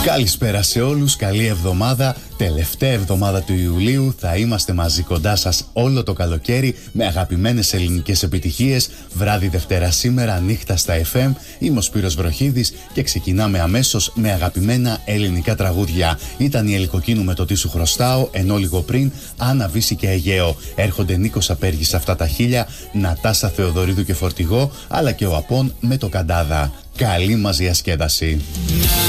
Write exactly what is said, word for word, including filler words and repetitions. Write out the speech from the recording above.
Καλησπέρα σε όλους, καλή εβδομάδα. Τελευταία εβδομάδα του Ιουλίου θα είμαστε μαζί κοντά σας όλο το καλοκαίρι με αγαπημένες ελληνικές επιτυχίες. Βράδυ Δευτέρα σήμερα, νύχτα στα εφ εμ. Είμαι ο Σπύρος Βροχίδης και ξεκινάμε αμέσως με αγαπημένα ελληνικά τραγούδια. Ήταν η Ελικοκίνου με το Τι σου χρωστάω, ενώ λίγο πριν Άννα Βύση και Αιγαίο. Έρχονται Νίκος Απέργης αυτά τα χίλια, Νατάσα Θεοδωρίδου και Φορτηγό, αλλά και ο Απών με το Καντάδα. Καλή μας διασκέδαση.